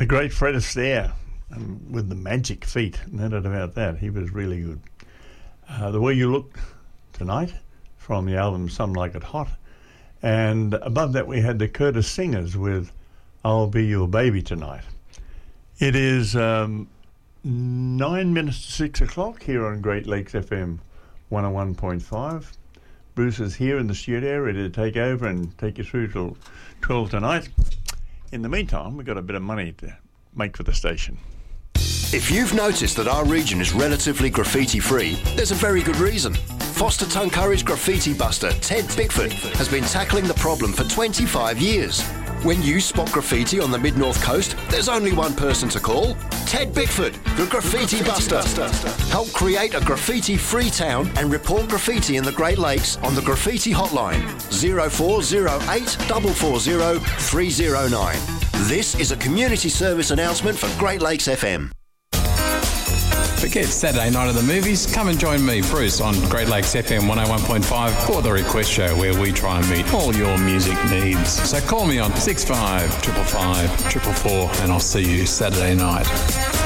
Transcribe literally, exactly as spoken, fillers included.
the great Fred Astaire, um, with the magic feet, no doubt about that. He was really good. Uh, the Way You Look Tonight, from the album Some Like It Hot. And above that we had the Curtis Singers with I'll Be Your Baby Tonight. It is um, nine minutes to six o'clock here on Great Lakes F M one oh one point five. Bruce is here in the studio ready to take over and take you through till twelve tonight. In the meantime, we've got a bit of money to make for the station. If you've noticed that our region is relatively graffiti-free, there's a very good reason. Foster Tuncurry's graffiti buster, Ted Bickford, has been tackling the problem for twenty-five years. When you spot graffiti on the Mid-North Coast, there's only one person to call. Ted Bickford, the Graffiti Buster. Help create a graffiti-free town and report graffiti in the Great Lakes on the Graffiti Hotline, zero four zero eight, four four zero, three zero nine. This is a community service announcement for Great Lakes F M. Forget Saturday night at the movies. Come and join me, Bruce, on Great Lakes F M one oh one point five for the Request Show, where we try and meet all your music needs. So call me on six five five five five four four four and I'll see you Saturday night.